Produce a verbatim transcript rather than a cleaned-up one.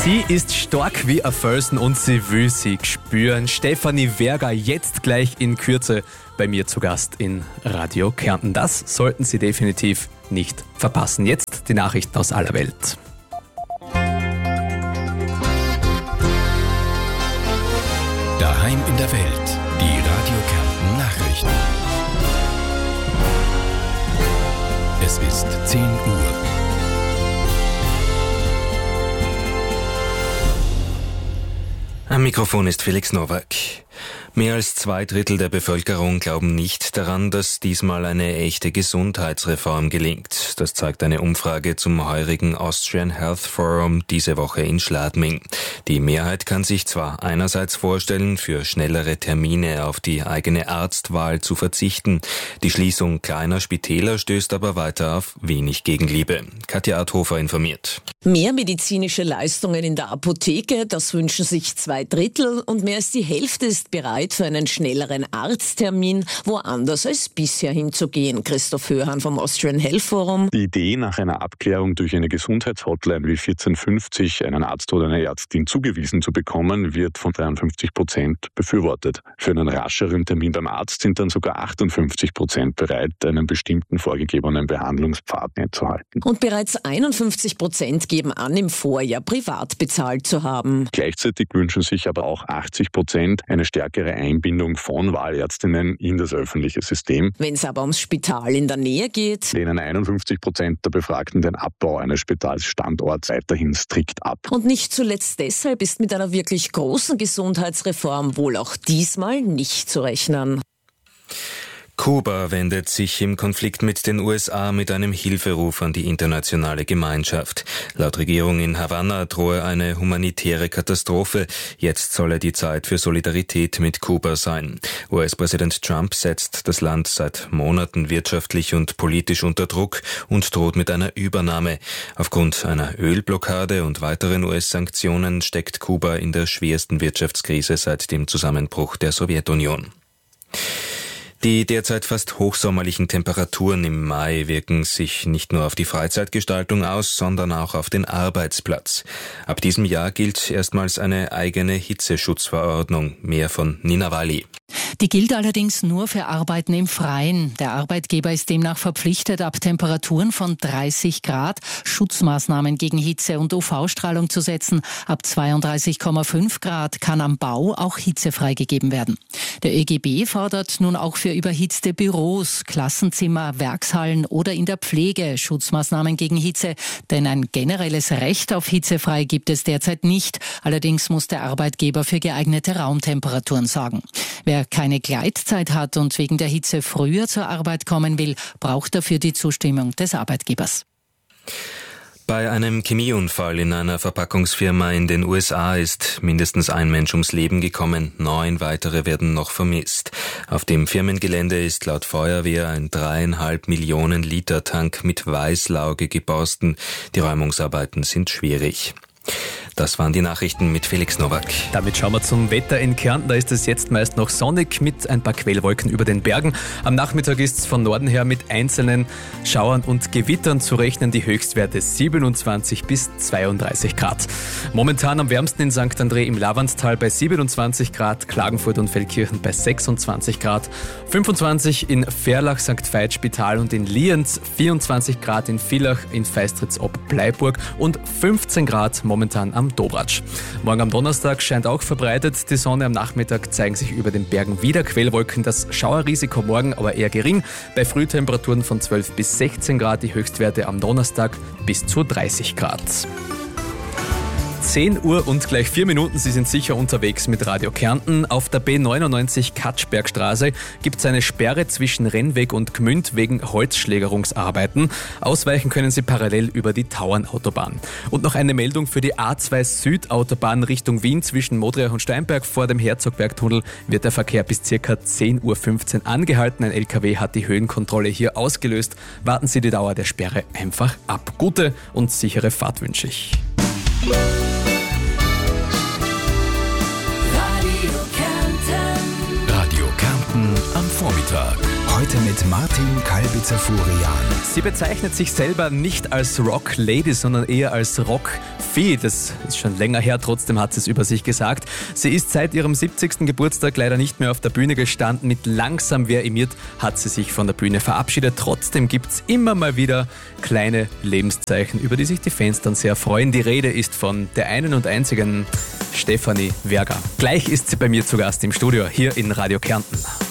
Sie ist stark wie ein Felsen und sie will sie spüren. Stefanie Werger jetzt gleich in Kürze bei mir zu Gast in Radio Kärnten. Das sollten Sie definitiv nicht verpassen. Jetzt die Nachrichten aus aller Welt. Daheim in der Welt, die Radio Kärnten Nachrichten. Es ist zehn Uhr. Am Mikrofon ist Felix Nowak. Mehr als zwei Drittel der Bevölkerung glauben nicht daran, dass diesmal eine echte Gesundheitsreform gelingt. Das zeigt eine Umfrage zum heurigen Austrian Health Forum diese Woche in Schladming. Die Mehrheit kann sich zwar einerseits vorstellen, für schnellere Termine auf die eigene Arztwahl zu verzichten. Die Schließung kleiner Spitäler stößt aber weiter auf wenig Gegenliebe. Katja Adhofer informiert. Mehr medizinische Leistungen in der Apotheke, das wünschen sich zwei Drittel und mehr als die Hälfte ist bereit, für einen schnelleren Arzttermin woanders als bisher hinzugehen. Christoph Höhan vom Austrian Health Forum. Die Idee, nach einer Abklärung durch eine Gesundheitshotline wie vierzehn fünfzig einen Arzt oder eine Ärztin zugewiesen zu bekommen, wird von dreiundfünfzig Prozent befürwortet. Für einen rascheren Termin beim Arzt sind dann sogar achtundfünfzig Prozent bereit, einen bestimmten vorgegebenen Behandlungspfad einzuhalten. Und bereits einundfünfzig Prozent geben an, im Vorjahr privat bezahlt zu haben. Gleichzeitig wünschen sich aber auch achtzig Prozent eine stärkere Einbindung von Wahlärztinnen in das öffentliche System. Wenn es aber ums Spital in der Nähe geht, lehnen einundfünfzig Prozent der Befragten den Abbau eines Spitalsstandorts weiterhin strikt ab. Und nicht zuletzt deshalb ist mit einer wirklich großen Gesundheitsreform wohl auch diesmal nicht zu rechnen. Kuba wendet sich im Konflikt mit den U S A mit einem Hilferuf an die internationale Gemeinschaft. Laut Regierung in Havanna drohe eine humanitäre Katastrophe. Jetzt solle die Zeit für Solidarität mit Kuba sein. U S-Präsident Trump setzt das Land seit Monaten wirtschaftlich und politisch unter Druck und droht mit einer Übernahme. Aufgrund einer Ölblockade und weiteren U S-Sanktionen steckt Kuba in der schwersten Wirtschaftskrise seit dem Zusammenbruch der Sowjetunion. Die derzeit fast hochsommerlichen Temperaturen im Mai wirken sich nicht nur auf die Freizeitgestaltung aus, sondern auch auf den Arbeitsplatz. Ab diesem Jahr gilt erstmals eine eigene Hitzeschutzverordnung. Mehr von Nina Walli. Die gilt allerdings nur für Arbeiten im Freien. Der Arbeitgeber ist demnach verpflichtet, ab Temperaturen von dreißig Grad Schutzmaßnahmen gegen Hitze und U V-Strahlung zu setzen. Ab zweiunddreißig Komma fünf Grad kann am Bau auch Hitze freigegeben werden. Der ÖGB fordert nun auch für überhitzte Büros, Klassenzimmer, Werkshallen oder in der Pflege Schutzmaßnahmen gegen Hitze. Denn ein generelles Recht auf hitzefrei gibt es derzeit nicht. Allerdings muss der Arbeitgeber für geeignete Raumtemperaturen sorgen. Wer keine Gleitzeit hat und wegen der Hitze früher zur Arbeit kommen will, braucht dafür die Zustimmung des Arbeitgebers. Bei einem Chemieunfall in einer Verpackungsfirma in den U S A ist mindestens ein Mensch ums Leben gekommen. Neun weitere werden noch vermisst. Auf dem Firmengelände ist laut Feuerwehr ein dreieinhalb Millionen Liter Tank mit Weißlauge geborsten. Die Räumungsarbeiten sind schwierig. Das waren die Nachrichten mit Felix Nowak. Damit schauen wir zum Wetter in Kärnten. Da ist es jetzt meist noch sonnig mit ein paar Quellwolken über den Bergen. Am Nachmittag ist es von Norden her mit einzelnen Schauern und Gewittern zu rechnen. Die Höchstwerte siebenundzwanzig bis zweiunddreißig Grad. Momentan am wärmsten in Sankt André im Lavanztal bei siebenundzwanzig Grad, Klagenfurt und Feldkirchen bei sechsundzwanzig Grad, fünfundzwanzig in Verlach, Sankt Veit, Spital und in Lienz, vierundzwanzig Grad in Villach, in Feistritz ob Bleiburg und fünfzehn Grad momentan am Dobratsch. Morgen am Donnerstag scheint auch verbreitet die Sonne. Am Nachmittag zeigen sich über den Bergen wieder Quellwolken. Das Schauerrisiko morgen aber eher gering. Bei Frühtemperaturen von zwölf bis sechzehn Grad, die Höchstwerte am Donnerstag bis zu dreißig Grad. zehn Uhr und gleich vier Minuten. Sie sind sicher unterwegs mit Radio Kärnten. Auf der B neunundneunzig Katschbergstraße gibt es eine Sperre zwischen Rennweg und Gmünd wegen Holzschlägerungsarbeiten. Ausweichen können Sie parallel über die Tauernautobahn. Und noch eine Meldung für die A zwei Südautobahn Richtung Wien zwischen Modriach und Steinberg. Vor dem Herzogbergtunnel wird der Verkehr bis ca. zehn Uhr fünfzehn angehalten. Ein L K W hat die Höhenkontrolle hier ausgelöst. Warten Sie die Dauer der Sperre einfach ab. Gute und sichere Fahrt wünsche ich. Radio Kärnten am Vormittag. Heute mit Martin Kalbitzer-Furian. Sie bezeichnet sich selber nicht als Rock-Lady, sondern eher als Rock Sophie, das ist schon länger her, trotzdem hat sie es über sich gesagt. Sie ist seit ihrem siebzigsten Geburtstag leider nicht mehr auf der Bühne gestanden. Mit Langsam wer imiert hat sie sich von der Bühne verabschiedet. Trotzdem gibt es immer mal wieder kleine Lebenszeichen, über die sich die Fans dann sehr freuen. Die Rede ist von der einen und einzigen Stefanie Werger. Gleich ist sie bei mir zu Gast im Studio hier in Radio Kärnten.